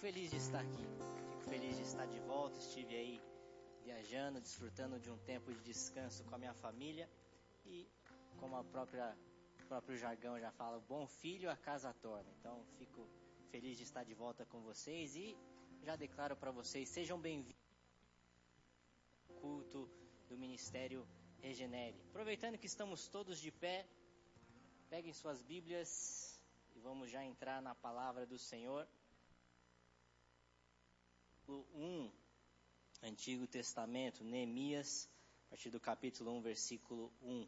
feliz de estar aqui, fico feliz de estar de volta. Estive aí viajando, desfrutando de um tempo de descanso com a minha família e, como o próprio jargão já fala, bom filho a casa torna. Então fico feliz de estar de volta com vocês e já declaro para vocês, sejam bem-vindos ao culto do Ministério Regenere. Aproveitando que estamos todos de pé, peguem suas Bíblias e vamos já entrar na palavra do Senhor. 1, Antigo Testamento, Neemias, a partir do capítulo 1, versículo 1.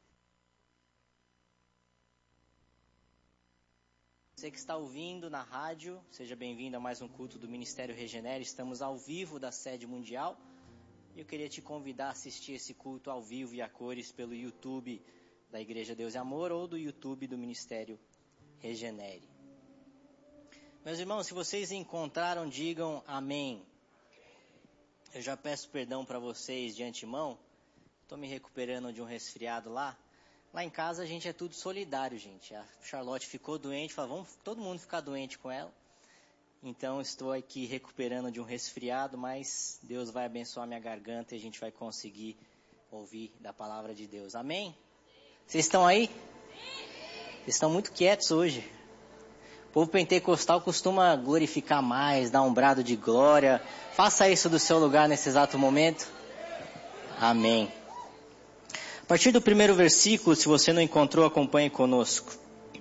Você que está ouvindo na rádio, seja bem-vindo a mais um culto do Ministério Regenere. Estamos ao vivo da sede mundial e eu queria te convidar a assistir esse culto ao vivo e a cores pelo YouTube da Igreja Deus e Amor ou do YouTube do Ministério Regenere. Meus irmãos, se vocês encontraram, digam amém. Eu já peço perdão para vocês de antemão. Estou me recuperando de um resfriado lá. Lá em casa a gente é tudo solidário, gente. A Charlotte ficou doente, falou, vamos todo mundo ficar doente com ela. Então estou aqui recuperando de um resfriado, mas Deus vai abençoar minha garganta e a gente vai conseguir ouvir da palavra de Deus. Amém? Vocês estão aí? Vocês estão muito quietos hoje. O povo pentecostal costuma glorificar mais, dar um brado de glória. Faça isso do seu lugar nesse exato momento. Amém. A partir do primeiro versículo, se você não encontrou, acompanhe conosco.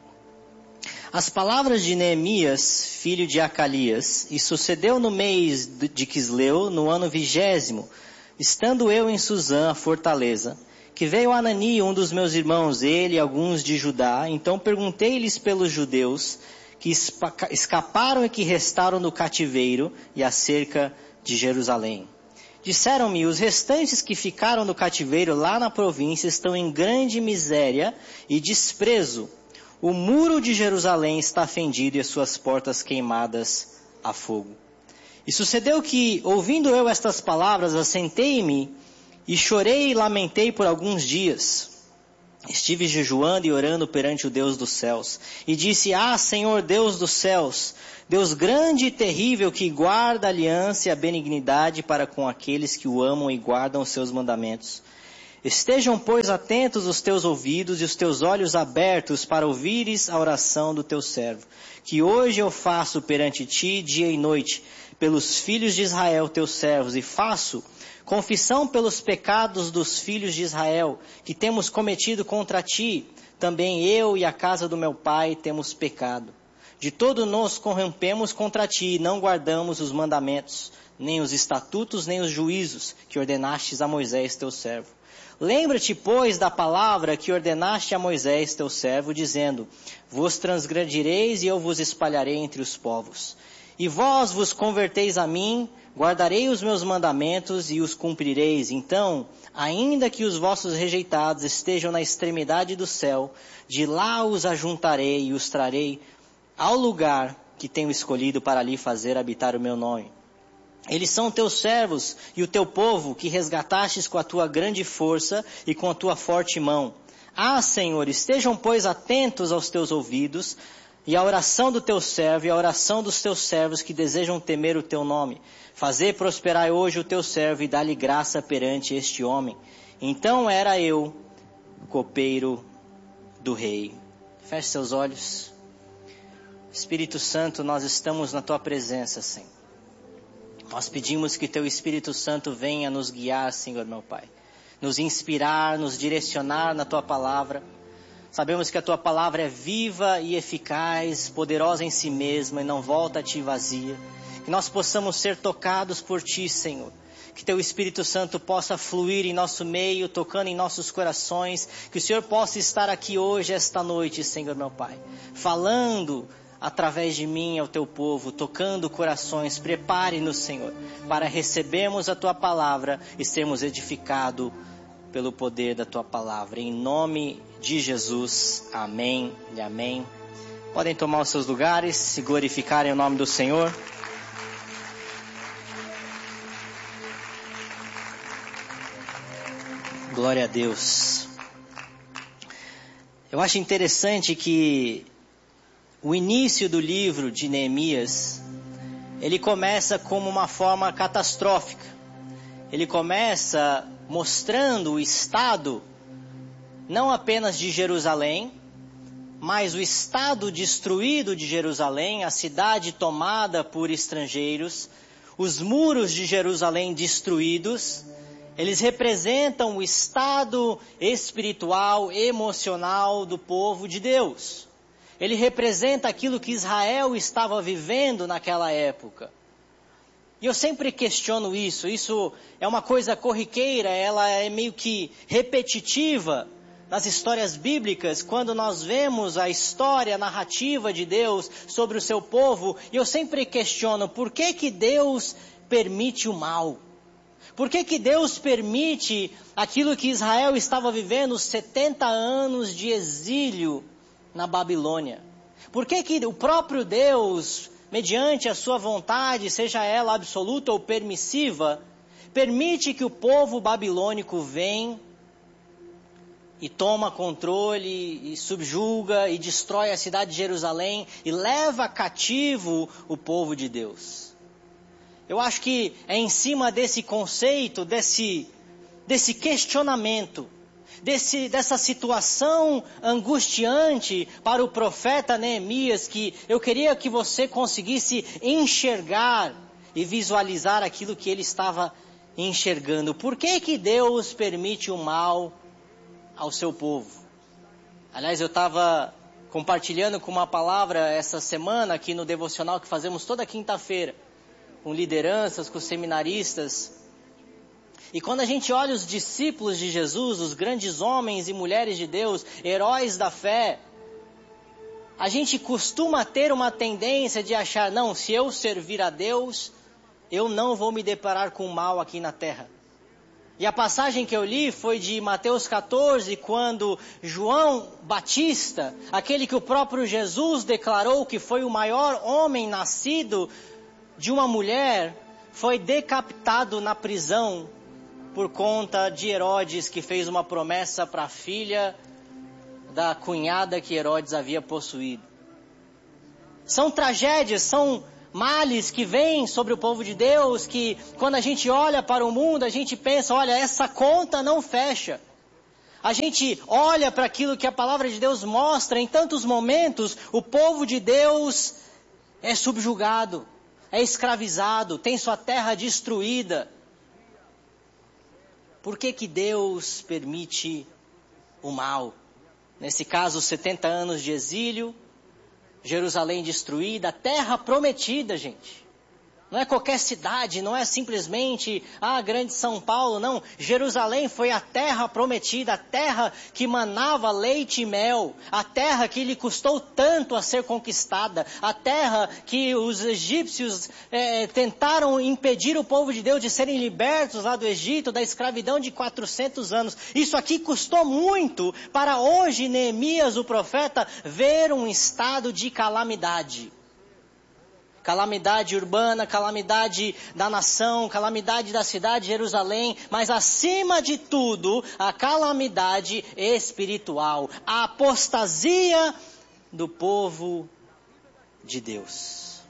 As palavras de Neemias, filho de Acalias, e sucedeu no mês de Quisleu, no ano 20º, estando eu em Suzã, a fortaleza, que veio Anani, um dos meus irmãos, ele e alguns de Judá. Então perguntei-lhes pelos judeus que escaparam e que restaram no cativeiro e acerca de Jerusalém. Disseram-me, os restantes que ficaram no cativeiro lá na província estão em grande miséria e desprezo. O muro de Jerusalém está fendido e as suas portas queimadas a fogo. E sucedeu que, ouvindo eu estas palavras, assentei-me e chorei e lamentei por alguns dias. Estive jejuando e orando perante o Deus dos céus. E disse, Senhor Deus dos céus, Deus grande e terrível que guarda a aliança e a benignidade para com aqueles que o amam e guardam os seus mandamentos. Estejam, pois, atentos os teus ouvidos e os teus olhos abertos para ouvires a oração do teu servo, que hoje eu faço perante ti dia e noite, pelos filhos de Israel, teus servos, e faço confissão pelos pecados dos filhos de Israel, que temos cometido contra ti. Também eu e a casa do meu pai temos pecado. De todo nos corrompemos contra ti, e não guardamos os mandamentos, nem os estatutos, nem os juízos, que ordenastes a Moisés teu servo. Lembra-te, pois, da palavra que ordenaste a Moisés teu servo, dizendo, vos transgredireis e eu vos espalharei entre os povos. E vós vos converteis a mim, guardarei os meus mandamentos e os cumprireis. Então, ainda que os vossos rejeitados estejam na extremidade do céu, de lá os ajuntarei e os trarei ao lugar que tenho escolhido para ali fazer habitar o meu nome. Eles são teus servos e o teu povo que resgatastes com a tua grande força e com a tua forte mão. Senhor, estejam, pois, atentos aos teus ouvidos e à oração do teu servo e à oração dos teus servos que desejam temer o teu nome. Fazer prosperar hoje o teu servo e dar-lhe graça perante este homem. Então era eu, copeiro do rei. Feche seus olhos. Espírito Santo, nós estamos na tua presença, Senhor. Nós pedimos que teu Espírito Santo venha nos guiar, Senhor meu Pai. Nos inspirar, nos direcionar na tua palavra. Sabemos que a tua palavra é viva e eficaz, poderosa em si mesma e não volta a ti vazia. Que nós possamos ser tocados por ti, Senhor. Que teu Espírito Santo possa fluir em nosso meio, tocando em nossos corações. Que o Senhor possa estar aqui hoje, esta noite, Senhor meu Pai. Falando através de mim ao teu povo, tocando corações. Prepare-nos, Senhor, para recebermos a tua palavra e sermos edificados pelo poder da tua palavra. Em nome de Jesus, amém e amém. Podem tomar os seus lugares e glorificarem o nome do Senhor. Glória a Deus. Eu acho interessante que o início do livro de Neemias ele começa como uma forma catastrófica. Ele começa mostrando o estado, não apenas de Jerusalém, mas o estado destruído de Jerusalém, a cidade tomada por estrangeiros, os muros de Jerusalém destruídos. Eles representam o estado espiritual, emocional do povo de Deus. Ele representa aquilo que Israel estava vivendo naquela época. E eu sempre questiono isso. Isso é uma coisa corriqueira, ela é meio que repetitiva nas histórias bíblicas, quando nós vemos a história, a narrativa de Deus sobre o seu povo. E eu sempre questiono, por que que Deus permite o mal? Por que que Deus permite aquilo que Israel estava vivendo, 70 anos de exílio na Babilônia? Por que que o próprio Deus, mediante a sua vontade, seja ela absoluta ou permissiva, permite que o povo babilônico venha e toma controle, e subjuga, e destrói a cidade de Jerusalém, e leva cativo o povo de Deus? Eu acho que é em cima desse conceito, desse questionamento, dessa situação angustiante para o profeta Neemias, que eu queria que você conseguisse enxergar e visualizar aquilo que ele estava enxergando. Por que que Deus permite o mal ao seu povo? Aliás, eu estava compartilhando com uma palavra essa semana aqui no devocional que fazemos toda quinta-feira, com lideranças, com seminaristas. E quando a gente olha os discípulos de Jesus, os grandes homens e mulheres de Deus, heróis da fé, a gente costuma ter uma tendência de achar, não, se eu servir a Deus, eu não vou me deparar com o mal aqui na terra. E a passagem que eu li foi de Mateus 14, quando João Batista, aquele que o próprio Jesus declarou que foi o maior homem nascido de uma mulher, foi decapitado na prisão por conta de Herodes, que fez uma promessa para a filha da cunhada que Herodes havia possuído. São tragédias, são males que vêm sobre o povo de Deus, que quando a gente olha para o mundo, a gente pensa, olha, essa conta não fecha. A gente olha para aquilo que a palavra de Deus mostra, em tantos momentos, o povo de Deus é subjugado, é escravizado, tem sua terra destruída. Por que que Deus permite o mal? Nesse caso, 70 anos de exílio, Jerusalém destruída, a terra prometida, gente. Não é qualquer cidade, não é simplesmente a grande São Paulo, não. Jerusalém foi a terra prometida, a terra que manava leite e mel, a terra que lhe custou tanto a ser conquistada, a terra que os egípcios tentaram impedir o povo de Deus de serem libertos lá do Egito, da escravidão de 400 anos. Isso aqui custou muito para hoje Neemias, o profeta, ver um estado de calamidade. Calamidade urbana, calamidade da nação, calamidade da cidade de Jerusalém, mas acima de tudo, a calamidade espiritual, a apostasia do povo de Deus.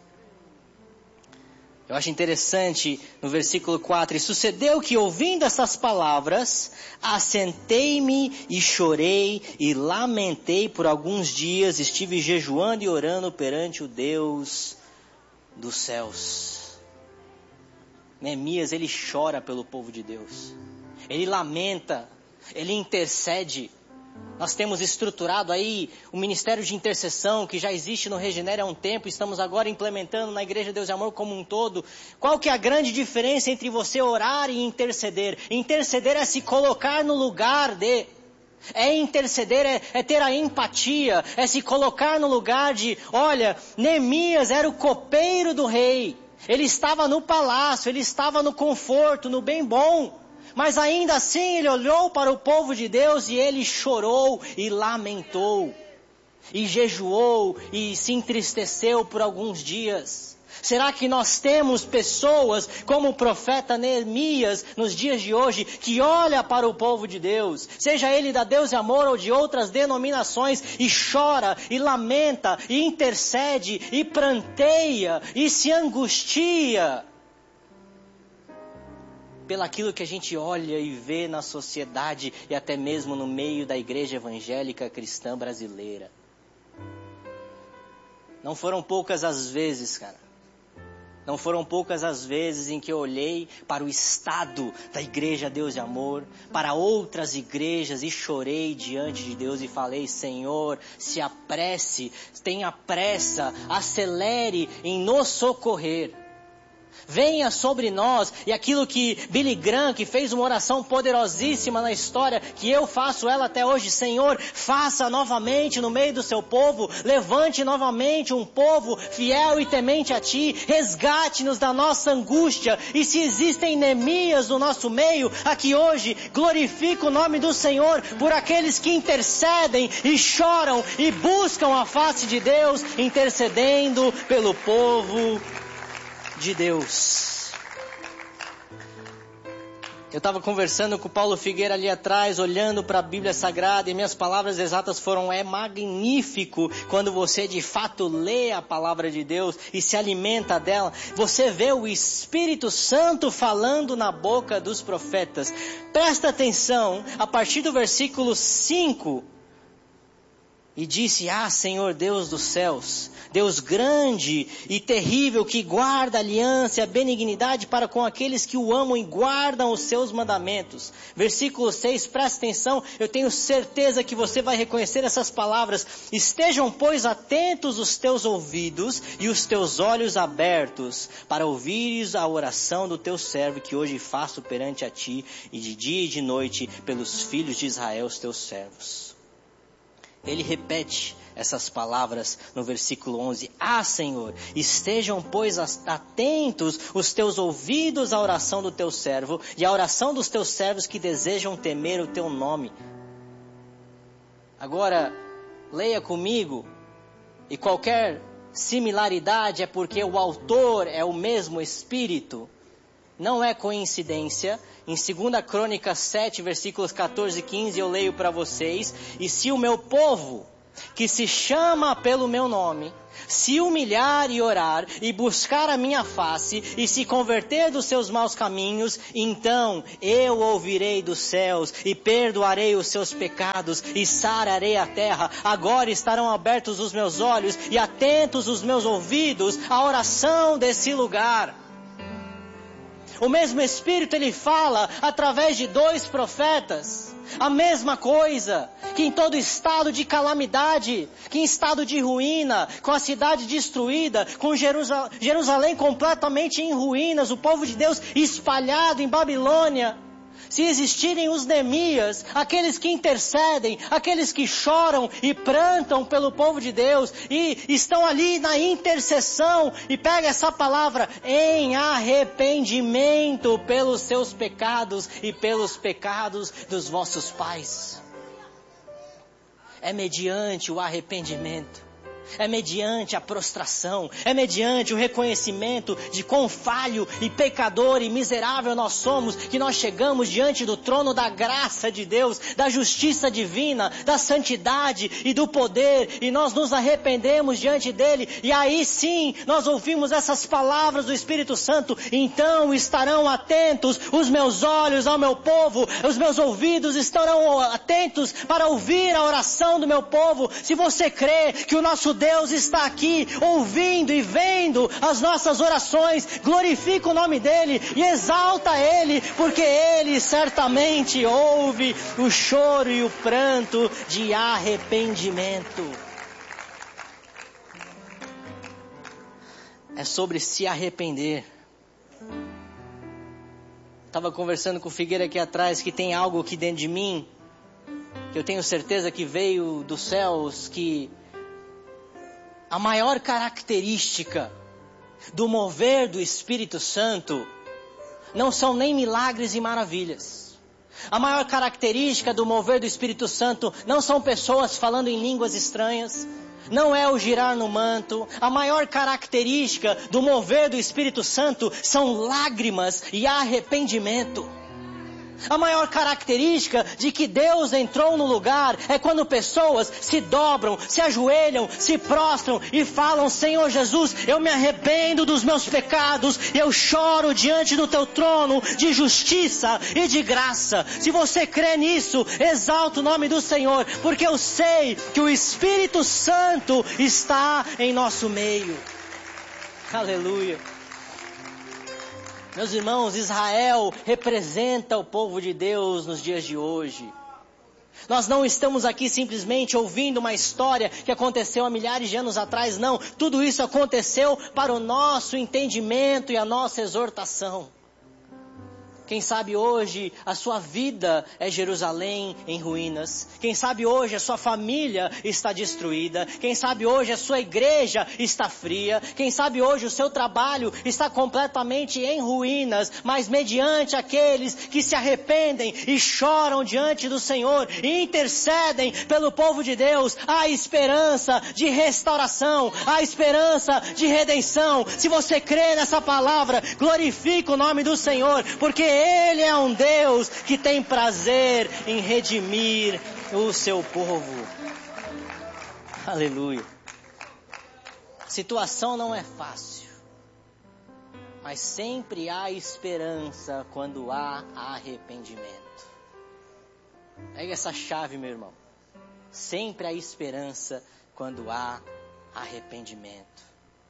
Eu acho interessante no versículo 4, e sucedeu que ouvindo essas palavras, assentei-me e chorei e lamentei por alguns dias, estive jejuando e orando perante o Deus dos céus. Neemias, ele chora pelo povo de Deus. Ele lamenta, ele intercede. Nós temos estruturado aí o ministério de intercessão que já existe no Regenera há um tempo. Estamos agora implementando na Igreja Deus e Amor como um todo. Qual que é a grande diferença entre você orar e interceder? Interceder é se colocar no lugar de... É interceder, é ter a empatia, é se colocar no lugar de, olha, Neemias era o copeiro do rei, ele estava no palácio, ele estava no conforto, no bem bom, mas ainda assim ele olhou para o povo de Deus e ele chorou e lamentou, e jejuou e se entristeceu por alguns dias. Será que nós temos pessoas como o profeta Neemias nos dias de hoje, que olha para o povo de Deus, seja ele da Deus e Amor ou de outras denominações, e chora, e lamenta, e intercede, e pranteia, e se angustia pelaquilo que a gente olha e vê na sociedade e até mesmo no meio da igreja evangélica cristã brasileira? Não foram poucas as vezes, cara. Não foram poucas as vezes em que eu olhei para o estado da igreja Deus e Amor, para outras igrejas, e chorei diante de Deus e falei: Senhor, se apresse, tenha pressa, acelere em nos socorrer. Venha sobre nós, e aquilo que Billy Graham, que fez uma oração poderosíssima na história, que eu faço ela até hoje: Senhor, faça novamente no meio do seu povo, levante novamente um povo fiel e temente a Ti, resgate-nos da nossa angústia, e se existem Neemias no nosso meio, aqui hoje, glorifica o nome do Senhor por aqueles que intercedem e choram e buscam a face de Deus, intercedendo pelo povo de Deus. Eu estava conversando com o Paulo Figueira ali atrás, olhando para a Bíblia Sagrada, e minhas palavras exatas foram: é magnífico quando você de fato lê a palavra de Deus e se alimenta dela. Você vê o Espírito Santo falando na boca dos profetas. Presta atenção, a partir do versículo 5. E disse: Senhor Deus dos céus, Deus grande e terrível, que guarda a aliança e a benignidade para com aqueles que o amam e guardam os seus mandamentos. Versículo 6, presta atenção, eu tenho certeza que você vai reconhecer essas palavras. Estejam, pois, atentos os teus ouvidos e os teus olhos abertos, para ouvires a oração do teu servo, que hoje faço perante a ti, e de dia e de noite, pelos filhos de Israel, os teus servos. Ele repete essas palavras no versículo 11. Senhor, estejam, pois, atentos os teus ouvidos à oração do teu servo e à oração dos teus servos que desejam temer o teu nome. Agora, leia comigo, e qualquer similaridade é porque o autor é o mesmo Espírito. Não é coincidência. Em 2 Crônicas 7, versículos 14 e 15, eu leio para vocês: e se o meu povo, que se chama pelo meu nome, se humilhar e orar, e buscar a minha face, e se converter dos seus maus caminhos, então eu ouvirei dos céus, e perdoarei os seus pecados, e sararei a terra. Agora estarão abertos os meus olhos, e atentos os meus ouvidos à oração desse lugar. O mesmo Espírito, ele fala através de 2 profetas, a mesma coisa, que em todo estado de calamidade, que em estado de ruína, com a cidade destruída, com Jerusalém completamente em ruínas, o povo de Deus espalhado em Babilônia, se existirem os Neemias, aqueles que intercedem, aqueles que choram e prantam pelo povo de Deus, e estão ali na intercessão, e pega essa palavra, em arrependimento pelos seus pecados e pelos pecados dos vossos pais. É mediante o arrependimento, é mediante a prostração, é mediante o reconhecimento de quão falho e pecador e miserável nós somos, que nós chegamos diante do trono da graça de Deus, da justiça divina, da santidade e do poder, e nós nos arrependemos diante dele, e aí sim nós ouvimos essas palavras do Espírito Santo: então estarão atentos os meus olhos ao meu povo, os meus ouvidos estarão atentos para ouvir a oração do meu povo. Se você crê que o nosso Deus está aqui ouvindo e vendo as nossas orações, glorifica o nome dele e exalta ele, porque ele certamente ouve o choro e o pranto de arrependimento. É sobre se arrepender. Estava conversando com o Figueira aqui atrás, que tem algo aqui dentro de mim, que eu tenho certeza que veio dos céus, que a maior característica do mover do Espírito Santo não são nem milagres e maravilhas. A maior característica do mover do Espírito Santo não são pessoas falando em línguas estranhas. não é o girar no manto. A maior característica do mover do Espírito Santo são lágrimas e arrependimento. A maior característica de que Deus entrou no lugar é quando pessoas se dobram, se ajoelham, se prostram e falam: Senhor Jesus, eu me arrependo dos meus pecados, eu choro diante do teu trono de justiça e de graça. Se você crê nisso, exalta o nome do Senhor, porque eu sei que o Espírito Santo está em nosso meio. Aleluia. Meus irmãos, Israel representa o povo de Deus nos dias de hoje. Nós não estamos aqui simplesmente ouvindo uma história que aconteceu há milhares de anos atrás, não. Tudo isso aconteceu para o nosso entendimento e a nossa exortação. Quem sabe hoje a sua vida é Jerusalém em ruínas. Quem sabe hoje a sua família está destruída. Quem sabe hoje a sua igreja está fria. Quem sabe hoje o seu trabalho está completamente em ruínas. Mas mediante aqueles que se arrependem e choram diante do Senhor e intercedem pelo povo de Deus, há esperança de restauração, há esperança de redenção. Se você crê nessa palavra, glorifica o nome do Senhor, porque Ele é um Deus que tem prazer em redimir o seu povo. Aleluia. A situação não é fácil, mas sempre há esperança quando há arrependimento. Pega essa chave, meu irmão. Sempre há esperança quando há arrependimento.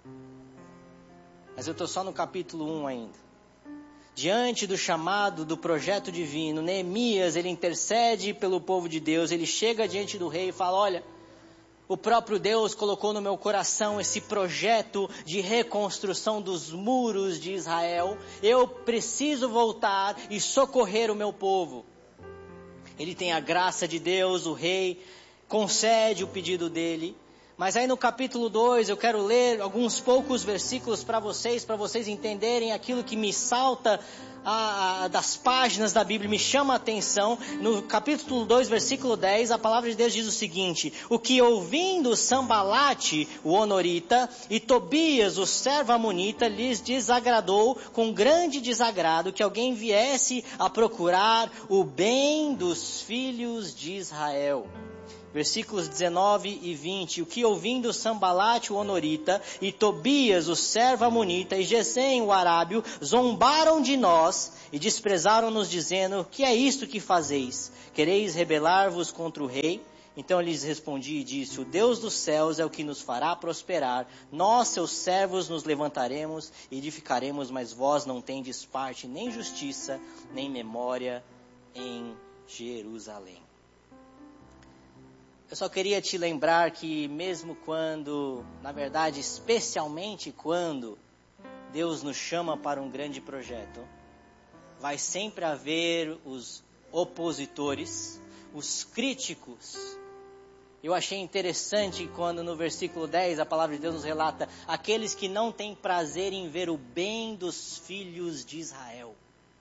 Mas eu estou só no capítulo 1 ainda. Diante do chamado do projeto divino, Neemias, ele intercede pelo povo de Deus, ele chega diante do rei e fala: olha, o próprio Deus colocou no meu coração esse projeto de reconstrução dos muros de Israel, eu preciso voltar e socorrer o meu povo. Ele tem a graça de Deus, o rei concede o pedido dele. Mas aí no capítulo 2 eu quero ler alguns poucos versículos para vocês entenderem aquilo que me salta das páginas da Bíblia, me chama a atenção. No capítulo 2, versículo 10, a palavra de Deus diz o seguinte: o que ouvindo Sambalate, o honorita, e Tobias, o servo amonita, lhes desagradou com grande desagrado que alguém viesse a procurar o bem dos filhos de Israel. Versículos 19 e 20, o que ouvindo Sambalate, o honorita, e Tobias, o servo amonita, e Gesem, o arábio, zombaram de nós e desprezaram-nos, dizendo: que é isto que fazeis? Quereis rebelar-vos contra o rei? Então lhes respondi e disse: o Deus dos céus é o que nos fará prosperar, nós, seus servos, nos levantaremos e edificaremos, mas vós não tendes parte, nem justiça, nem memória em Jerusalém. Eu só queria te lembrar que mesmo quando, na verdade, especialmente quando Deus nos chama para um grande projeto, vai sempre haver os opositores, os críticos. Eu achei interessante quando no versículo 10 a palavra de Deus nos relata: aqueles que não têm prazer em ver o bem dos filhos de Israel.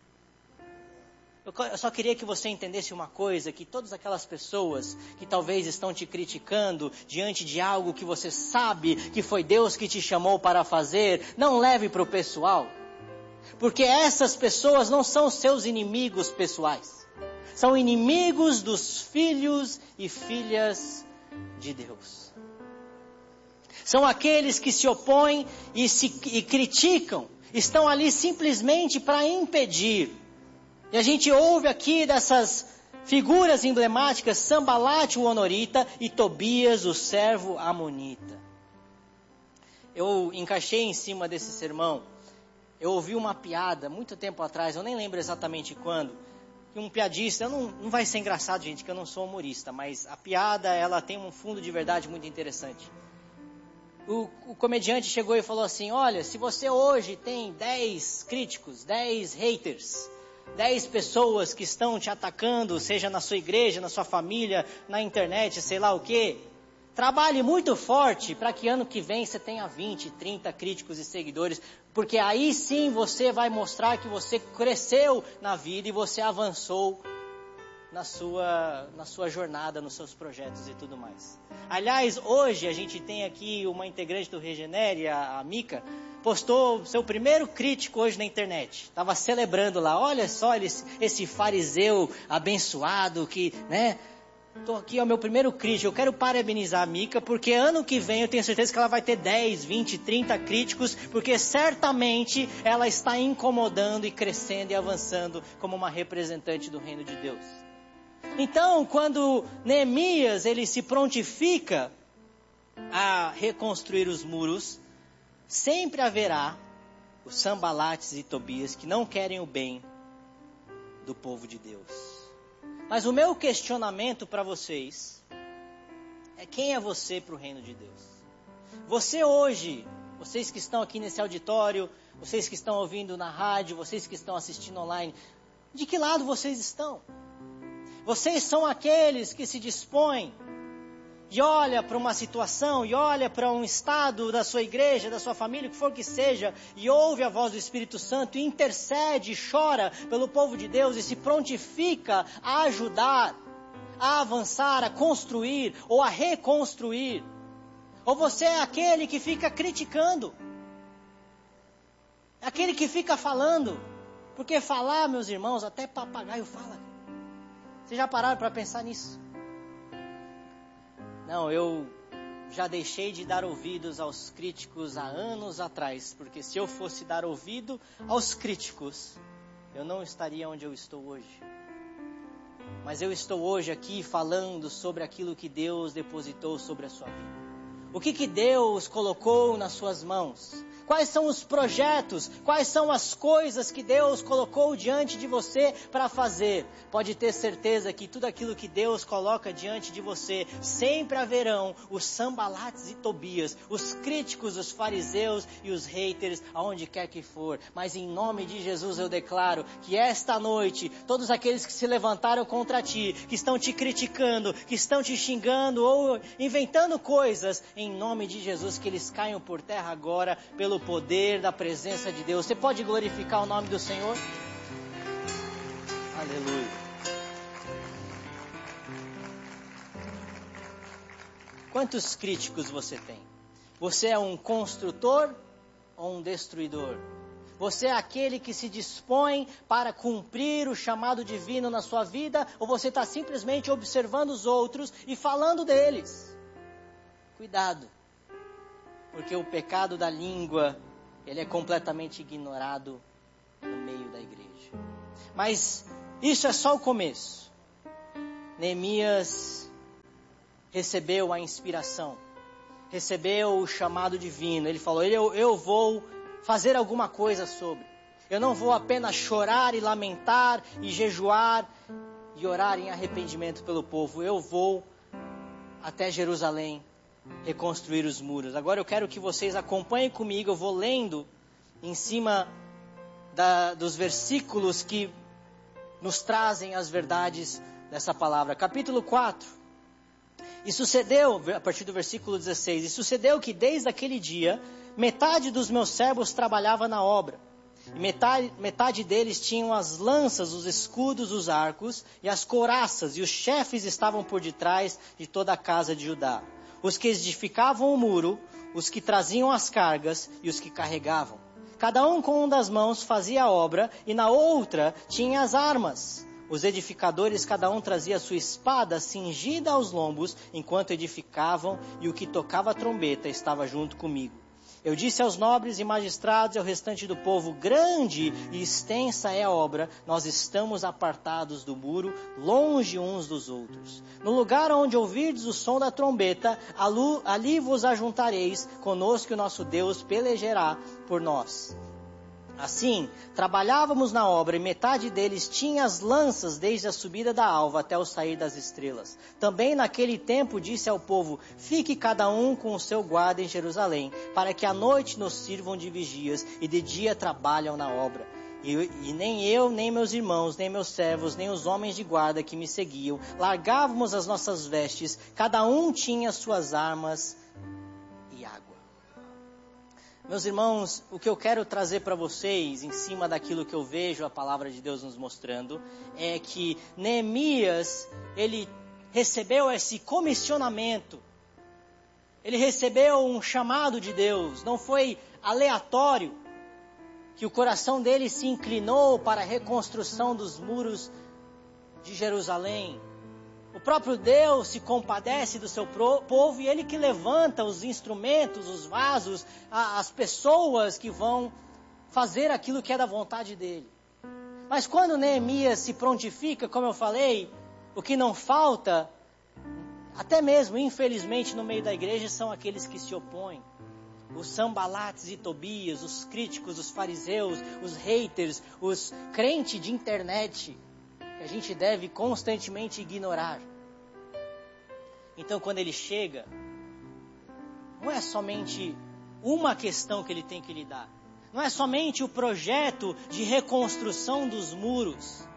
Eu só queria que você entendesse uma coisa, que todas aquelas pessoas que talvez estão te criticando diante de algo que você sabe que foi Deus que te chamou para fazer, não leve para o pessoal, porque essas pessoas não são seus inimigos pessoais, são inimigos dos filhos e filhas de Deus. São aqueles que se opõem e criticam, estão ali simplesmente para impedir. E a gente ouve aqui dessas figuras emblemáticas: Sambalate, o honorita, e Tobias, o servo amonita. Eu encaixei em cima desse sermão, eu ouvi uma piada muito tempo atrás, eu nem lembro exatamente quando, que um piadista, não vai ser engraçado, gente, que eu não sou humorista, mas a piada, ela tem um fundo de verdade muito interessante. O comediante chegou e falou assim: olha, se você hoje tem 10 críticos, 10 haters, 10 pessoas que estão te atacando, seja na sua igreja, na sua família, na internet, sei lá o quê, trabalhe muito forte para que ano que vem você tenha 20, 30 críticos e seguidores, porque aí sim você vai mostrar que você cresceu na vida e você avançou na sua jornada, nos seus projetos e tudo mais. Aliás, hoje a gente tem aqui uma integrante do Regenere, a Mica, postou seu primeiro crítico hoje na internet. Estava celebrando lá, olha só esse fariseu abençoado que, né? Estou aqui, é o meu primeiro crítico. Eu quero parabenizar a Mica, porque ano que vem eu tenho certeza que ela vai ter 10, 20, 30 críticos, porque certamente ela está incomodando e crescendo e avançando como uma representante do reino de Deus. Então, quando Neemias ele se prontifica a reconstruir os muros, sempre haverá os Sanbalates e Tobias que não querem o bem do povo de Deus. Mas o meu questionamento para vocês é: quem é você para o reino de Deus? Você hoje, vocês que estão aqui nesse auditório, vocês que estão ouvindo na rádio, vocês que estão assistindo online, de que lado vocês estão? Vocês são aqueles que se dispõem e olha para uma situação, e olha para um estado da sua igreja, da sua família, o que for que seja, e ouve a voz do Espírito Santo, e intercede, e chora pelo povo de Deus, e se prontifica a ajudar, a avançar, a construir, ou a reconstruir. Ou você é aquele que fica criticando, aquele que fica falando, porque falar, meus irmãos, até papagaio fala. Vocês já pararam para pensar nisso? Não, eu já deixei de dar ouvidos aos críticos há anos atrás, porque se eu fosse dar ouvido aos críticos, eu não estaria onde eu estou hoje. Mas eu estou hoje aqui falando sobre aquilo que Deus depositou sobre a sua vida. O que Deus colocou nas suas mãos? Quais são os projetos? Quais são as coisas que Deus colocou diante de você para fazer? Pode ter certeza que tudo aquilo que Deus coloca diante de você, sempre haverão os Sanbalates e Tobias, os críticos, os fariseus e os haters, aonde quer que for. Mas em nome de Jesus eu declaro que esta noite, todos aqueles que se levantaram contra ti, que estão te criticando, que estão te xingando ou inventando coisas, em nome de Jesus, que eles caiam por terra agora, pelo poder da presença de Deus. Você pode glorificar o nome do Senhor? Aleluia. Quantos críticos você tem? Você é um construtor ou um destruidor? Você é aquele que se dispõe para cumprir o chamado divino na sua vida, ou você está simplesmente observando os outros e falando deles? Cuidado. Porque o pecado da língua, ele é completamente ignorado no meio da igreja. Mas isso é só o começo. Neemias recebeu a inspiração, recebeu o chamado divino. Ele falou, eu vou fazer alguma coisa sobre. Eu não vou apenas chorar e lamentar e jejuar e orar em arrependimento pelo povo. Eu vou até Jerusalém reconstruir os muros. Agora eu quero que vocês acompanhem comigo. Eu vou lendo em cima dos versículos que nos trazem as verdades dessa palavra. Capítulo 4. E sucedeu, a partir do versículo 16, e sucedeu que desde aquele dia, metade dos meus servos trabalhava na obra. E metade deles tinham as lanças, os escudos, os arcos e as couraças, e os chefes estavam por detrás de toda a casa de Judá. Os que edificavam o muro, os que traziam as cargas e os que carregavam. Cada um com uma das mãos fazia a obra e na outra tinha as armas. Os edificadores, cada um trazia a sua espada cingida aos lombos enquanto edificavam, e o que tocava a trombeta estava junto comigo. Eu disse aos nobres e magistrados e ao restante do povo, grande e extensa é a obra, nós estamos apartados do muro, longe uns dos outros. No lugar onde ouvirdes o som da trombeta, ali vos ajuntareis, conosco o nosso Deus pelejará por nós. Assim, trabalhávamos na obra e metade deles tinha as lanças desde a subida da alva até o sair das estrelas. Também naquele tempo disse ao povo, fique cada um com o seu guarda em Jerusalém, para que à noite nos sirvam de vigias e de dia trabalham na obra. E nem eu, nem meus irmãos, nem meus servos, nem os homens de guarda que me seguiam, largávamos as nossas vestes, cada um tinha suas armas e água. Meus irmãos, o que eu quero trazer para vocês, em cima daquilo que eu vejo a palavra de Deus nos mostrando, é que Neemias, ele recebeu esse comissionamento, ele recebeu um chamado de Deus, não foi aleatório que o coração dele se inclinou para a reconstrução dos muros de Jerusalém. O próprio Deus se compadece do seu povo e Ele que levanta os instrumentos, os vasos, as pessoas que vão fazer aquilo que é da vontade dEle. Mas quando Neemias se prontifica, como eu falei, o que não falta, até mesmo infelizmente no meio da igreja, são aqueles que se opõem. Os Sanbalates e Tobias, os críticos, os fariseus, os haters, os crentes de internet, que a gente deve constantemente ignorar. Então, quando ele chega, não é somente uma questão que ele tem que lidar. Não é somente o projeto de reconstrução dos muros,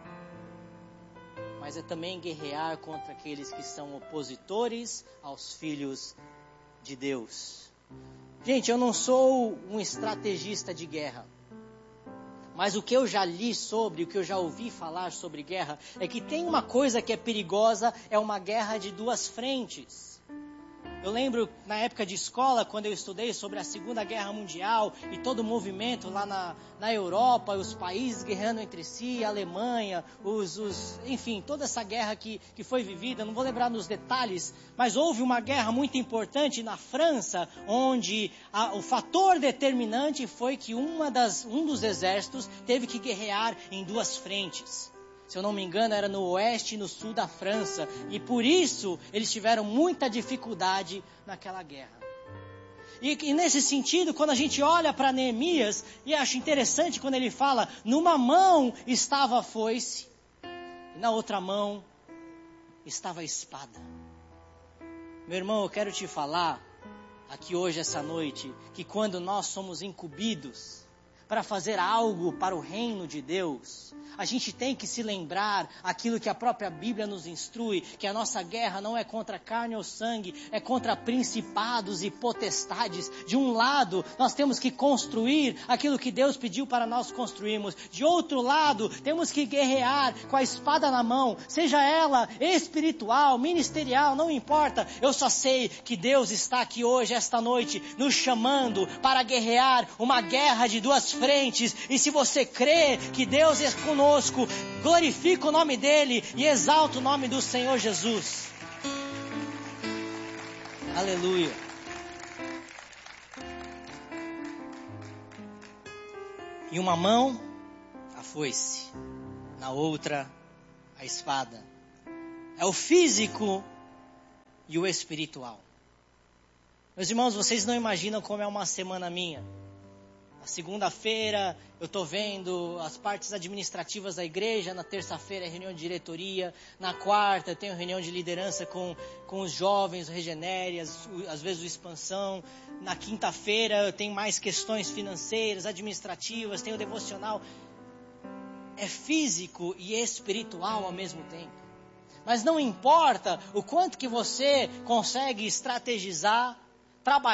mas é também guerrear contra aqueles que são opositores aos filhos de Deus. Gente, eu não sou um estrategista de guerra. Mas o que eu já li sobre, o que eu já ouvi falar sobre guerra, é que tem uma coisa que é perigosa, é uma guerra de duas frentes. Eu lembro na época de escola, quando eu estudei sobre a Segunda Guerra Mundial e todo o movimento lá na Europa, os países guerreando entre si, a Alemanha, enfim, toda essa guerra que foi vivida, não vou lembrar nos detalhes, mas houve uma guerra muito importante na França, onde o fator determinante foi que um dos exércitos teve que guerrear em duas frentes. Se eu não me engano, era no oeste e no sul da França. E por isso, eles tiveram muita dificuldade naquela guerra. E nesse sentido, quando a gente olha para Neemias, e acho interessante quando ele fala, numa mão estava a foice, e na outra mão estava a espada. Meu irmão, eu quero te falar, aqui hoje, essa noite, que quando nós somos incumbidos para fazer algo para o reino de Deus, a gente tem que se lembrar aquilo que a própria Bíblia nos instrui, que a nossa guerra não é contra carne ou sangue, é contra principados e potestades. De um lado, nós temos que construir aquilo que Deus pediu para nós construirmos. De outro lado, temos que guerrear com a espada na mão, seja ela espiritual, ministerial, não importa. Eu só sei que Deus está aqui hoje, esta noite, nos chamando para guerrear uma guerra de duas frentes. E se você crê que Deus é conosco, glorifica o nome dele e exalta o nome do Senhor Jesus. Aleluia. Em uma mão a foice, na outra a espada. É o físico e o espiritual. Meus irmãos, vocês não imaginam como é uma semana minha. Na segunda-feira eu estou vendo as partes administrativas da igreja, na terça-feira é reunião de diretoria, na quarta eu tenho reunião de liderança com os jovens, o Regenere, às vezes o Expansão, na quinta-feira eu tenho mais questões financeiras, administrativas, tenho o devocional. É físico e espiritual ao mesmo tempo. Mas não importa o quanto que você consegue estrategizar, trabalhar,